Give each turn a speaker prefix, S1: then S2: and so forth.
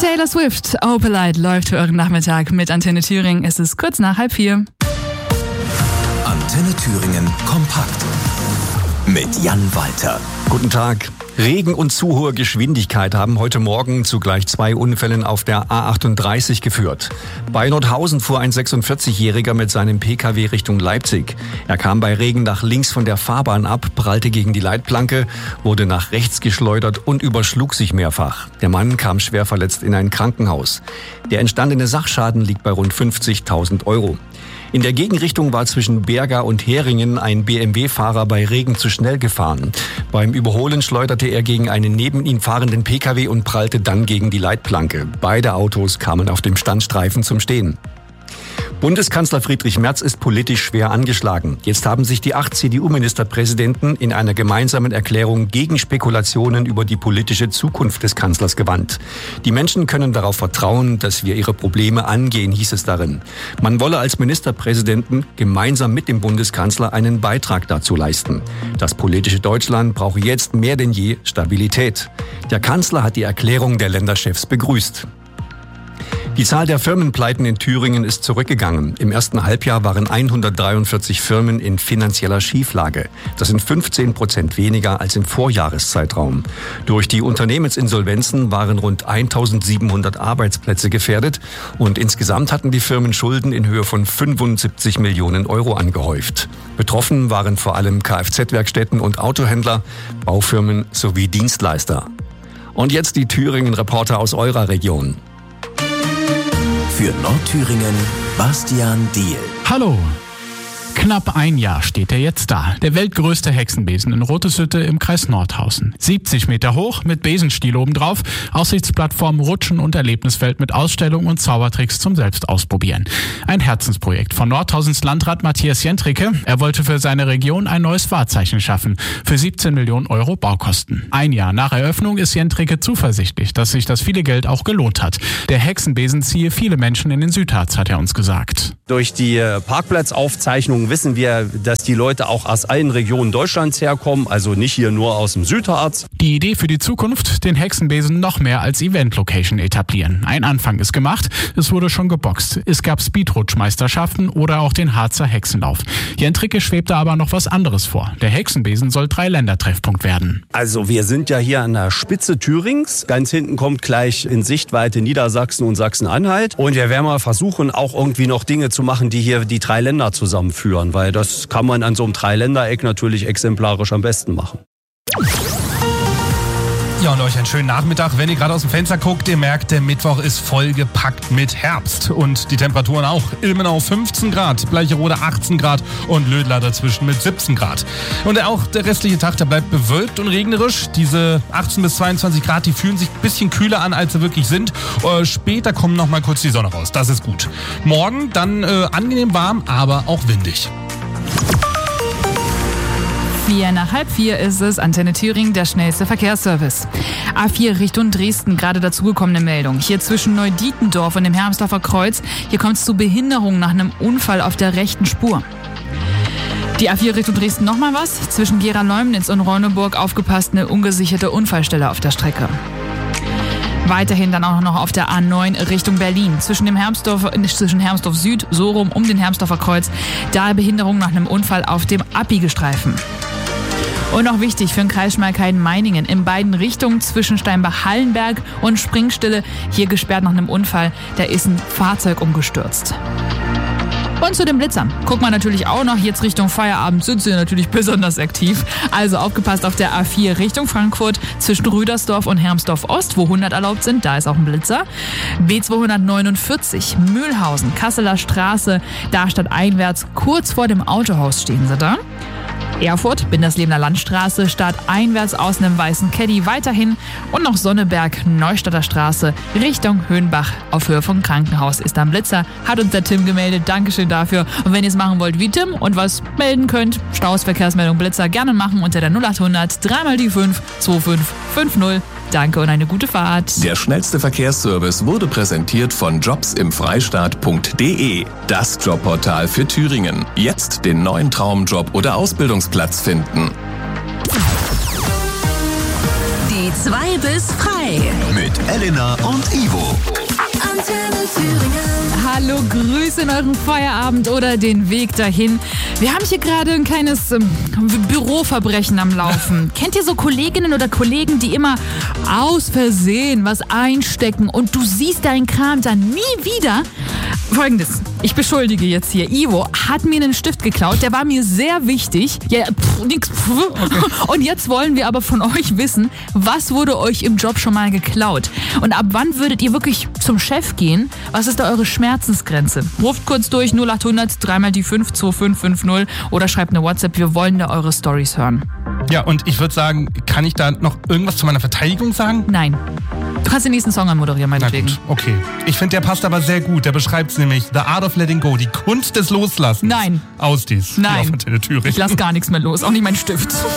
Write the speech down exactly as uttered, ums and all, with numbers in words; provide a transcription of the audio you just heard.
S1: Taylor Swift, Opalite läuft für euren Nachmittag mit Antenne Thüringen. Es ist kurz nach halb vier.
S2: Antenne Thüringen kompakt mit Jan Walter.
S3: Guten Tag. Regen und zu hohe Geschwindigkeit haben heute Morgen zu gleich zwei Unfällen auf der A achtunddreißig geführt. Bei Nordhausen fuhr ein sechsundvierzigjähriger mit seinem Pkw Richtung Leipzig. Er kam bei Regen nach links von der Fahrbahn ab, prallte gegen die Leitplanke, wurde nach rechts geschleudert und überschlug sich mehrfach. Der Mann kam schwer verletzt in ein Krankenhaus. Der entstandene Sachschaden liegt bei rund fünfzigtausend Euro. In der Gegenrichtung war zwischen Berga und Heringen ein B M W-Fahrer bei Regen zu schnell gefahren. Beim Überholen schleuderte er gegen einen neben ihm fahrenden Pkw und prallte dann gegen die Leitplanke. Beide Autos kamen auf dem Standstreifen zum Stehen. Bundeskanzler Friedrich Merz ist politisch schwer angeschlagen. Jetzt haben sich die acht C D U-Ministerpräsidenten in einer gemeinsamen Erklärung gegen Spekulationen über die politische Zukunft des Kanzlers gewandt. Die Menschen können darauf vertrauen, dass wir ihre Probleme angehen, hieß es darin. Man wolle als Ministerpräsidenten gemeinsam mit dem Bundeskanzler einen Beitrag dazu leisten. Das politische Deutschland brauche jetzt mehr denn je Stabilität. Der Kanzler hat die Erklärung der Länderchefs begrüßt. Die Zahl der Firmenpleiten in Thüringen ist zurückgegangen. Im ersten Halbjahr waren hundertdreiundvierzig Firmen in finanzieller Schieflage. Das sind fünfzehn Prozent weniger als im Vorjahreszeitraum. Durch die Unternehmensinsolvenzen waren rund eintausendsiebenhundert Arbeitsplätze gefährdet und insgesamt hatten die Firmen Schulden in Höhe von fünfundsiebzig Millionen Euro angehäuft. Betroffen waren vor allem Kfz-Werkstätten und Autohändler, Baufirmen sowie Dienstleister. Und jetzt die Thüringen-Reporter aus eurer Region.
S2: Für Nordthüringen, Bastian Diehl.
S4: Hallo. Knapp ein Jahr steht er jetzt da. Der weltgrößte Hexenbesen in Roteshütte im Kreis Nordhausen. siebzig Meter hoch, mit Besenstiel obendrauf, Aussichtsplattform, Rutschen und Erlebnisfeld mit Ausstellung und Zaubertricks zum Selbstausprobieren. Ein Herzensprojekt von Nordhausens Landrat Matthias Jentricke. Er wollte für seine Region ein neues Wahrzeichen schaffen. Für siebzehn Millionen Euro Baukosten. Ein Jahr nach Eröffnung ist Jentricke zuversichtlich, dass sich das viele Geld auch gelohnt hat. Der Hexenbesen ziehe viele Menschen in den Südharz, hat er uns gesagt.
S5: Durch die Parkplatzaufzeichnungen wissen wir, dass die Leute auch aus allen Regionen Deutschlands herkommen, also nicht hier nur aus dem Südharz.
S4: Die Idee für die Zukunft, den Hexenbesen noch mehr als Event-Location etablieren. Ein Anfang ist gemacht, es wurde schon geboxt. Es gab Speedrutschmeisterschaften oder auch den Harzer Hexenlauf. Jentricke schwebte aber noch was anderes vor. Der Hexenbesen soll Drei-Länder-Treffpunkt werden.
S5: Also wir sind ja hier an der Spitze Thürings. Ganz hinten kommt gleich in Sichtweite Niedersachsen und Sachsen-Anhalt. Und wir werden mal versuchen, auch irgendwie noch Dinge zu machen, die hier die drei Länder zusammenführen, weil das kann man an so einem Dreiländereck natürlich exemplarisch am besten machen.
S6: Ja, und euch einen schönen Nachmittag. Wenn ihr gerade aus dem Fenster guckt, ihr merkt, der Mittwoch ist vollgepackt mit Herbst. Und die Temperaturen auch. Ilmenau fünfzehn Grad, Bleicherode achtzehn Grad und Lödler dazwischen mit siebzehn Grad. Und auch der restliche Tag, der bleibt bewölkt und regnerisch. Diese achtzehn bis zweiundzwanzig Grad, die fühlen sich ein bisschen kühler an, als sie wirklich sind. Äh, später kommt noch mal kurz die Sonne raus. Das ist gut. Morgen dann äh, angenehm warm, aber auch windig.
S1: Vier nach halb vier ist es, Antenne Thüringen, der schnellste Verkehrsservice. A vier Richtung Dresden, gerade dazugekommene Meldung. Hier zwischen Neudietendorf und dem Hermsdorfer Kreuz. Hier kommt es zu Behinderungen nach einem Unfall auf der rechten Spur. Die A vier Richtung Dresden nochmal was. Zwischen Gera-Leumnitz und Reuneburg aufgepasst, eine ungesicherte Unfallstelle auf der Strecke. Weiterhin dann auch noch auf der A neun Richtung Berlin. Zwischen dem Hermsdorf, zwischen Hermsdorf Süd, so rum um den Hermsdorfer Kreuz. Da Behinderung nach einem Unfall auf dem Abbiegestreifen. Und noch wichtig für den Kreis Schmalkalden-Meiningen. In beiden Richtungen zwischen Steinbach-Hallenberg und Springstille. Hier gesperrt nach einem Unfall. Da ist ein Fahrzeug umgestürzt. Und zu den Blitzern. Guckt man natürlich auch noch. Jetzt Richtung Feierabend sind sie natürlich besonders aktiv. Also aufgepasst auf der A vier Richtung Frankfurt zwischen Rüdersdorf und Hermsdorf-Ost, wo hundert erlaubt sind. Da ist auch ein Blitzer. B zweihundertneunundvierzig Mühlhausen, Kasseler Straße. Da statt einwärts kurz vor dem Autohaus stehen sie da. Erfurt, Binderslebener Landstraße, Start einwärts aus einem weißen Caddy weiterhin und noch Sonneberg, Neustadter Straße, Richtung Höhenbach auf Höhe vom Krankenhaus ist da ein Blitzer, hat uns der Tim gemeldet, Dankeschön dafür. Und wenn ihr es machen wollt wie Tim und was melden könnt, Staus, Verkehrsmeldung, Blitzer gerne machen unter der null acht hundert dreimal die fünf zwei fünf fünf null. Danke und eine gute Fahrt.
S2: Der schnellste Verkehrsservice wurde präsentiert von jobs im freistaat punkt de. Das Jobportal für Thüringen. Jetzt den neuen Traumjob oder Ausbildungsplatz finden.
S7: Die zwei bis frei.
S2: Mit
S7: Elena und Ivo.
S8: Antenne Thüringen.
S1: Hallo, Grüße in euren Feierabend oder den Weg dahin. Wir haben hier gerade ein kleines ähm, Büroverbrechen am Laufen. Kennt ihr so Kolleginnen oder Kollegen, die immer aus Versehen was einstecken und du siehst deinen Kram dann nie wieder? Folgendes, ich beschuldige jetzt hier. Ivo hat mir einen Stift geklaut, der war mir sehr wichtig. Ja, pff, nix. Pff. Okay. Und jetzt wollen wir aber von euch wissen, was wurde euch im Job schon mal geklaut? Und ab wann würdet ihr wirklich zum Chef gehen? Was ist da eure Schmerzensgrenze? Ruft kurz durch null acht hundert, dreimal die fünf, zwei fünf fünf null oder schreibt eine WhatsApp. Wir wollen da eure Storys hören.
S6: Ja, und ich würde sagen, kann ich da noch irgendwas zu meiner Verteidigung sagen?
S1: Nein. Du kannst den nächsten Song anmoderieren, meinetwegen.
S6: Na gut, okay. Ich finde, der passt aber sehr gut. Der beschreibt es nämlich. The Art of Letting Go, die Kunst des Loslassens.
S1: Nein.
S6: Aus dies.
S1: Nein.
S6: Hier auf Antenne Thüringen.
S1: Ich lass gar nichts mehr los, auch nicht mein Stift.